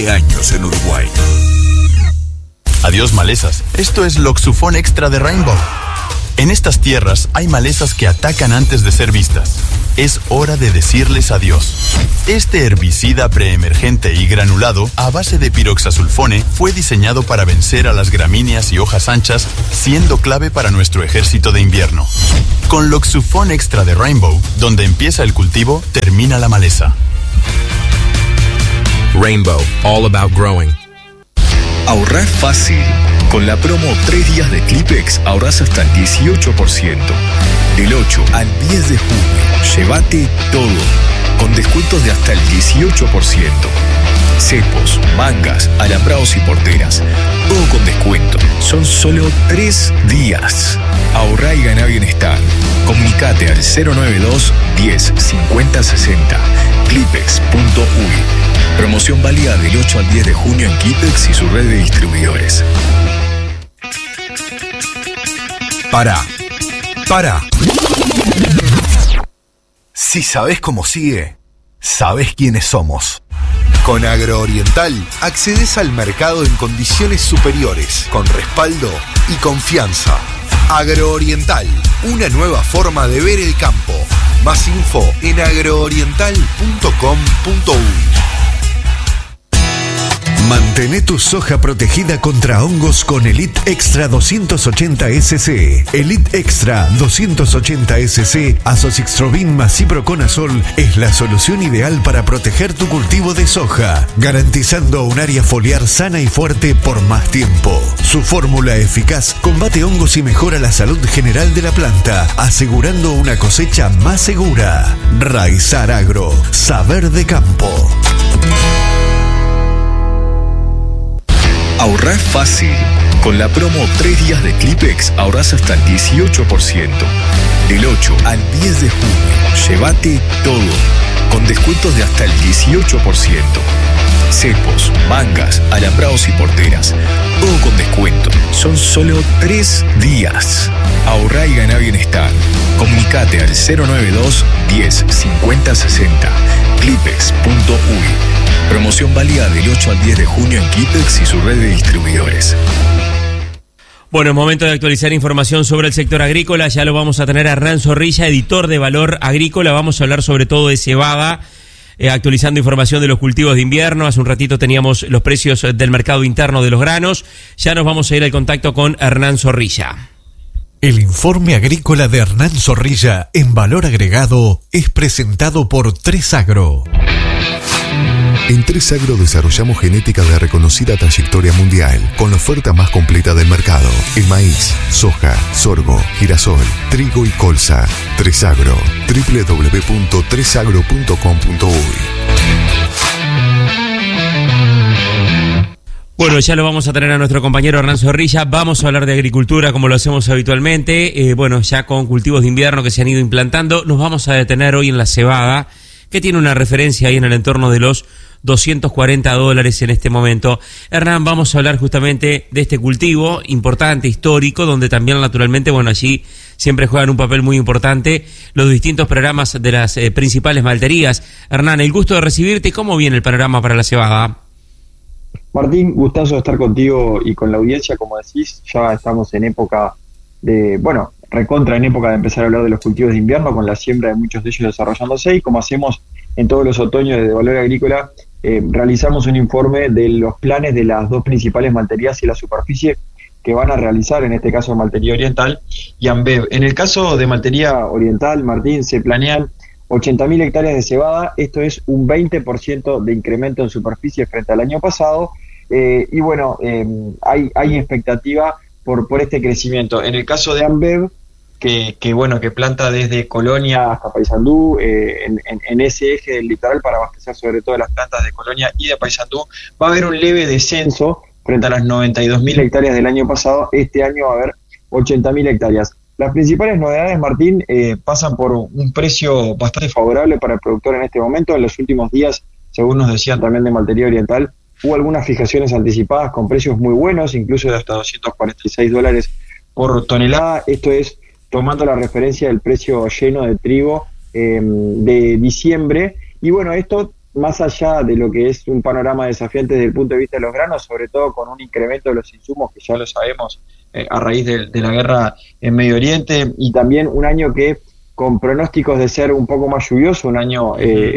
Años en Uruguay. Adiós malezas, esto es Loxufón Extra de Rainbow. En estas tierras hay malezas que atacan antes de ser vistas. Es hora de decirles adiós. Este herbicida preemergente y granulado a base de piroxasulfone fue diseñado para vencer a las gramíneas y hojas anchas, siendo clave para nuestro ejército de invierno. Con Loxufón Extra de Rainbow, donde empieza el cultivo, termina la maleza. Rainbow, all about growing. Ahorrar fácil. Con la promo 3 días de Clipex ahorras hasta el 18%. Del 8 al 10 de junio, llévate todo, con descuentos de hasta el 18%. Cepos, mangas, alambrados y porteras, todo con descuento. Son solo 3 días. Ahorrá y ganá bienestar. Comunicate al 092 10 50 60. Clipex.uy. Promoción válida del 8 al 10 de junio en Clipex y su red de distribuidores. Para. Si sabés cómo sigue, sabés quiénes somos. Con Agrooriental accedes al mercado en condiciones superiores, con respaldo y confianza. Agrooriental, una nueva forma de ver el campo. Más info en agrooriental.com.uy. Mantén tu soja protegida contra hongos con Elite Extra 280 SC. Elite Extra 280 SC Azoxystrobin más Ciproconazol es la solución ideal para proteger tu cultivo de soja, garantizando un área foliar sana y fuerte por más tiempo. Su fórmula eficaz combate hongos y mejora la salud general de la planta, asegurando una cosecha más segura. Raizar Agro, saber de campo. Ahorrar fácil. Con la promo 3 días de Clipex ahorras hasta el 18%. Del 8 al 10 de junio, llévate todo, con descuentos de hasta el 18%. Cepos, mangas, alambrados y porteras, todo con descuento. Son solo 3 días. Ahorrá y ganá bienestar. Comunicate al 092 10 50 60. Clipex.uy. Promoción válida del 8 al 10 de junio en Clipex y su red de distribuidores. Bueno, es momento de actualizar información sobre el sector agrícola. Ya lo vamos a tener a Hernán Zorrilla, editor de Valor Agrícola. Vamos a hablar sobre todo de cebada, actualizando información de los cultivos de invierno. Hace un ratito teníamos los precios del mercado interno de los granos. Ya nos vamos a ir al contacto con Hernán Zorrilla. El informe agrícola de Hernán Zorrilla en Valor Agregado es presentado por 3Agro. En 3Agro desarrollamos genética de reconocida trayectoria mundial, con la oferta más completa del mercado en maíz, soja, sorgo, girasol, trigo y colza. 3Agro, www.3agro.com.uy. Bueno, ya lo vamos a tener a nuestro compañero Hernán Zorrilla. Vamos a hablar de agricultura como lo hacemos habitualmente. Bueno, ya con cultivos de invierno que se han ido implantando, nos vamos a detener hoy en la cebada, que tiene una referencia ahí en el entorno de los $240 en este momento. Hernán, vamos a hablar justamente de este cultivo importante, histórico, donde también naturalmente, bueno, allí siempre juegan un papel muy importante los distintos programas de las principales malterías. Hernán, el gusto de recibirte. ¿Cómo viene el panorama para la cebada? Martín, gustazo de estar contigo y con la audiencia. Como decís, ya estamos en época de, bueno, recontra en época de empezar a hablar de los cultivos de invierno, con la siembra de muchos de ellos desarrollándose, y como hacemos en todos los otoños desde Valor Agrícola, realizamos un informe de los planes de las dos principales malterías y la superficie que van a realizar, en este caso Maltería Oriental y Ambev. En el caso de Maltería Oriental, Martín, se planean 80.000 hectáreas de cebada. Esto es un 20% de incremento en superficie frente al año pasado, y bueno, hay expectativa por este crecimiento. En el caso de Ambev, que planta desde Colonia hasta Paysandú, en ese eje del litoral para abastecer sobre todo las plantas de Colonia y de Paysandú, va a haber un leve descenso frente a las 92.000 hectáreas del año pasado. Este año va a haber 80.000 hectáreas. Las principales novedades, Martín, pasan por un precio bastante favorable para el productor en este momento. En los últimos días, según nos decían también de Maltería Oriental, hubo algunas fijaciones anticipadas con precios muy buenos, incluso de hasta $246 por tonelada. Esto es tomando la referencia del precio lleno de trigo de diciembre. Y bueno, esto más allá de lo que es un panorama desafiante desde el punto de vista de los granos, sobre todo con un incremento de los insumos que ya lo sabemos a raíz de la guerra en Medio Oriente, y también un año que con pronósticos de ser un poco más lluvioso, un año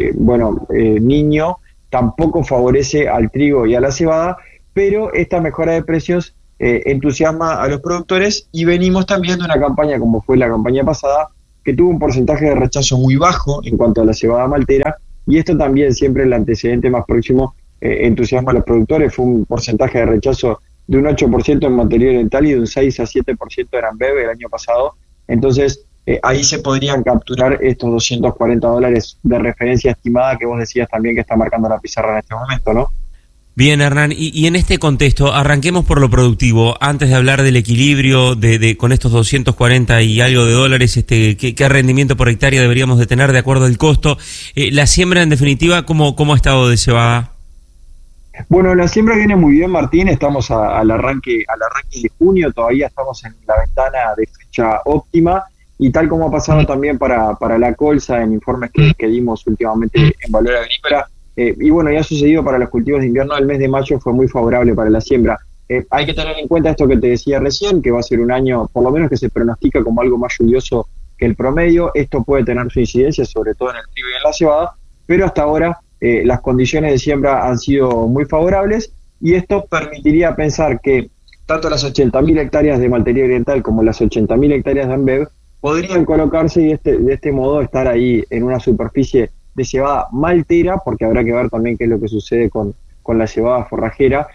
niño, tampoco favorece al trigo y a la cebada, pero esta mejora de precios entusiasma a los productores, y venimos también de una campaña como fue la campaña pasada, que tuvo un porcentaje de rechazo muy bajo en cuanto a la cebada maltera, y esto también, siempre el antecedente más próximo, entusiasma a los productores. Fue un porcentaje de rechazo de un 8% en materia oriental y de un 6 a 7% en Ambev el año pasado. Entonces, ahí se podrían capturar estos $240 de referencia estimada que vos decías también que está marcando la pizarra en este momento, ¿no? Bien, Hernán, y en este contexto, arranquemos por lo productivo. Antes de hablar del equilibrio con estos 240 y algo de dólares, ¿qué rendimiento por hectárea deberíamos de tener de acuerdo al costo? La siembra, en definitiva, ¿cómo ha estado de cebada? Bueno, la siembra viene muy bien, Martín. Estamos al arranque de junio, todavía estamos en la ventana de fecha óptima, y tal como ha pasado también para la colza en informes que dimos últimamente en Valor Agrícola, y bueno, ya ha sucedido para los cultivos de invierno. El mes de mayo fue muy favorable para la siembra. Hay que tener en cuenta esto que te decía recién, que va a ser un año, por lo menos que se pronostica como algo más lluvioso que el promedio. Esto puede tener su incidencia, sobre todo en el trigo y en la cebada, pero hasta ahora las condiciones de siembra han sido muy favorables, y esto permitiría pensar que tanto las 80.000 hectáreas de maltería oriental como las 80.000 hectáreas de Ambev podrían colocarse y de este modo estar ahí en una superficie de cebada maltera, porque habrá que ver también qué es lo que sucede con la cebada forrajera,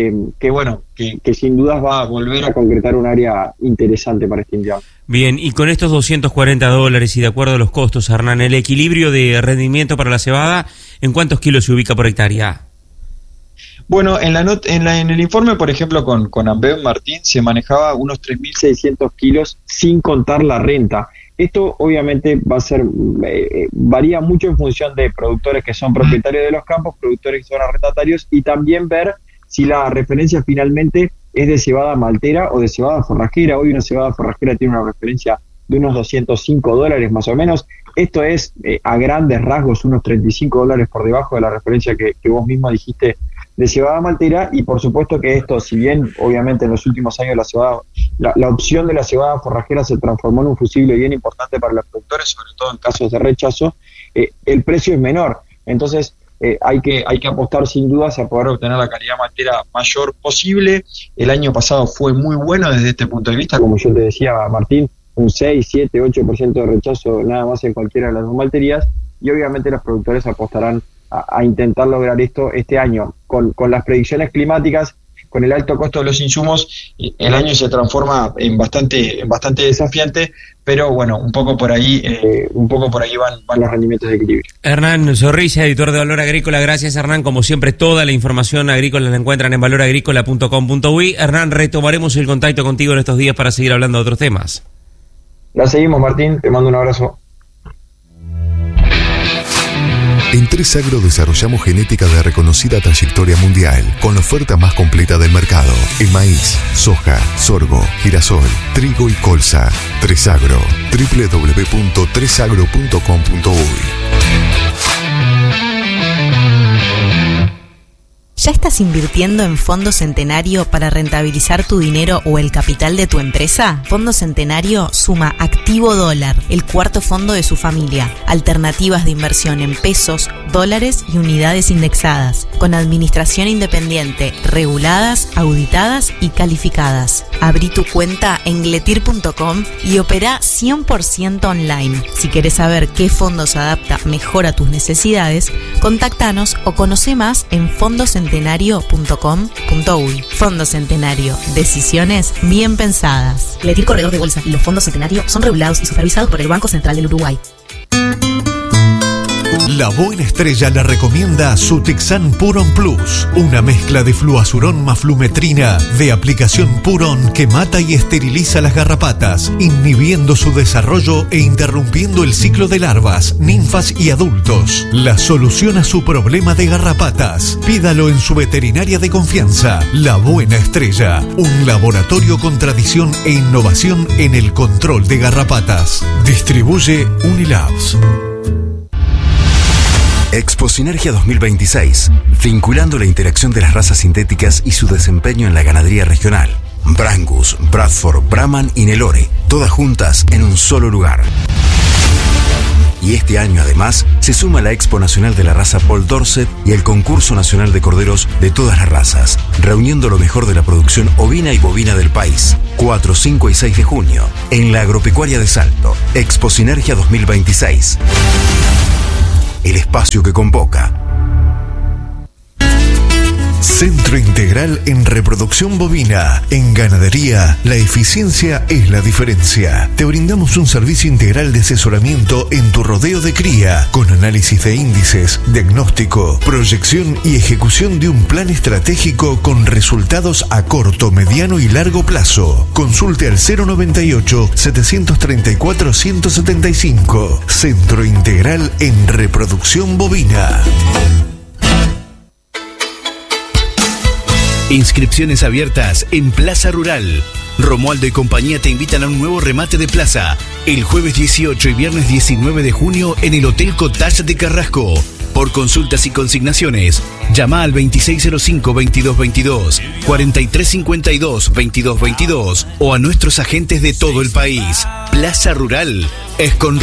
que sin dudas va a volver a concretar un área interesante para este invierno. Bien, y con estos $240 y de acuerdo a los costos, Hernán, el equilibrio de rendimiento para la cebada, ¿en cuántos kilos se ubica por hectárea? Bueno, en el informe, por ejemplo, con Ambev, Martín, se manejaba unos 3.600 kilos sin contar la renta. Esto obviamente varía mucho en función de productores que son propietarios de los campos, productores que son arrendatarios, y también ver si la referencia finalmente es de cebada maltera o de cebada forrajera. Hoy una cebada forrajera tiene una referencia de unos $205 más o menos. Esto es, a grandes rasgos, unos $35 por debajo de la referencia que vos mismo dijiste de cebada maltera. Y por supuesto que esto, si bien obviamente en los últimos años la opción de la cebada forrajera se transformó en un fusible bien importante para los productores, sobre todo en casos de rechazo, el precio es menor. Entonces hay que apostar sin dudas a poder obtener la calidad maltera mayor posible. El año pasado fue muy bueno desde este punto de vista, como yo te decía, Martín, un 6, 7, 8% de rechazo nada más en cualquiera de las dos malterías, y obviamente los productores apostarán a intentar lograr esto este año. Con las predicciones climáticas, con el alto costo de los insumos, el año se transforma en bastante desafiante, pero bueno, un poco por ahí van los rendimientos de equilibrio. Hernán Zorrilla, editor de Valor Agrícola. Gracias, Hernán. Como siempre, toda la información agrícola la encuentran en valoragricola.com.uy. Hernán, retomaremos el contacto contigo en estos días para seguir hablando de otros temas. La seguimos, Martín. Te mando un abrazo. En 3Agro desarrollamos genética de reconocida trayectoria mundial, con la oferta más completa del mercado, en maíz, soja, sorgo, girasol, trigo y colza. 3Agro, www.3agro.com.uy. ¿Ya estás invirtiendo en Fondo Centenario para rentabilizar tu dinero o el capital de tu empresa? Fondo Centenario suma Activo Dólar, el cuarto fondo de su familia. Alternativas de inversión en pesos, dólares y unidades indexadas, con administración independiente, reguladas, auditadas y calificadas. Abrí tu cuenta en gletir.com y opera 100% online. Si querés saber qué fondo se adapta mejor a tus necesidades, contáctanos o conoce más en fondocentenario.com.uy. Fondo Centenario, decisiones bien pensadas. Gletir Corredor de Bolsa y los fondos Centenario son regulados y supervisados por el Banco Central del Uruguay. La Buena Estrella le recomienda Sutexan Puron Plus, una mezcla de fluazurón más flumetrina de aplicación Puron que mata y esteriliza las garrapatas, inhibiendo su desarrollo e interrumpiendo el ciclo de larvas, ninfas y adultos. La solución a su problema de garrapatas. Pídalo en su veterinaria de confianza, La Buena Estrella, un laboratorio con tradición e innovación en el control de garrapatas. Distribuye Unilabs. Expo Sinergia 2026, vinculando la interacción de las razas sintéticas y su desempeño en la ganadería regional. Brangus, Bradford, Brahman y Nelore, todas juntas en un solo lugar. Y este año además se suma la Expo Nacional de la raza Paul Dorset y el Concurso Nacional de Corderos de todas las razas, reuniendo lo mejor de la producción ovina y bovina del país. 4, 5 y 6 de junio, en la Agropecuaria de Salto, Expo Sinergia 2026. El espacio que convoca. Centro Integral en Reproducción Bovina. En ganadería, la eficiencia es la diferencia. Te brindamos un servicio integral de asesoramiento en tu rodeo de cría, con análisis de índices, diagnóstico, proyección y ejecución de un plan estratégico con resultados a corto, mediano y largo plazo. Consulte al 098-734-175. Centro Integral en Reproducción Bovina. Inscripciones abiertas en Plaza Rural. Romualdo y compañía te invitan a un nuevo remate de plaza el jueves 18 y viernes 19 de junio en el Hotel Cottage de Carrasco. Por consultas y consignaciones, llama al 2605-2222, 4352-2222 o a nuestros agentes de todo el país. Plaza Rural es con